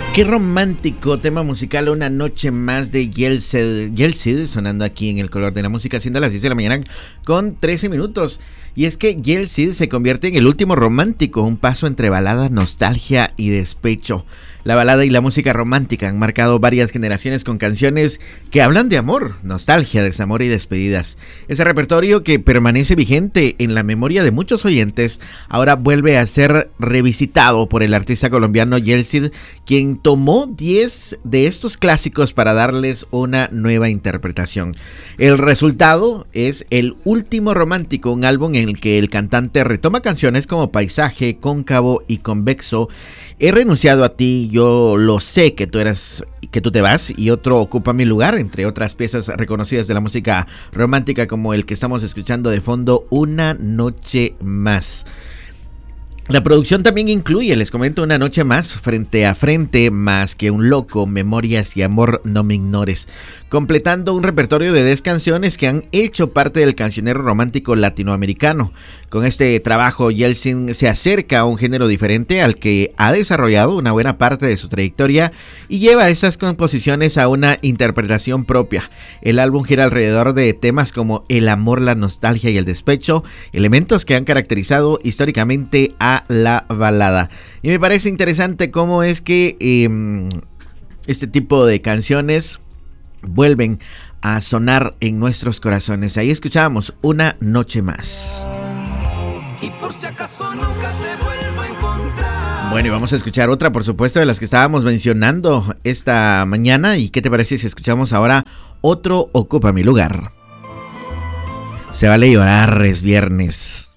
Qué romántico tema musical, Una noche más de Yeltsin, sonando aquí en El Color de la Música, siendo las 10 de la mañana con 13 minutos. Y es que Yeltsin se convierte en el último romántico, un paso entre balada, nostalgia y despecho. La balada y la música romántica han marcado varias generaciones con canciones que hablan de amor, nostalgia, desamor y despedidas. Ese repertorio que permanece vigente en la memoria de muchos oyentes ahora vuelve a ser revisitado por el artista colombiano Yeltsin, quien tomó 10 de estos clásicos para darles una nueva interpretación. El resultado es El Último Romántico, un álbum en el que el cantante retoma canciones como Paisaje, Cóncavo y Convexo, He renunciado a ti, Yo lo sé que tú te vas y Otro ocupa mi lugar, entre otras piezas reconocidas de la música romántica como el que estamos escuchando de fondo, Una noche más. La producción también incluye, les comento, Una noche más, Frente a frente, Más que un loco, Memorias y amor, No me ignores, completando un repertorio de 10 canciones que han hecho parte del cancionero romántico latinoamericano. Con este trabajo, Yeltsin se acerca a un género diferente al que ha desarrollado una buena parte de su trayectoria y lleva esas composiciones a una interpretación propia. El álbum gira alrededor de temas como el amor, la nostalgia y el despecho, elementos que han caracterizado históricamente a la balada. Y me parece interesante cómo es que este tipo de canciones vuelven a sonar en nuestros corazones. Ahí escuchamos Una noche más. Y por si acaso nunca te vuelvo a encontrar. Bueno, y vamos a escuchar otra, por supuesto, de las que estábamos mencionando esta mañana. ¿Y qué te parece si escuchamos ahora Otro ocupa mi lugar? Se vale llorar, es viernes.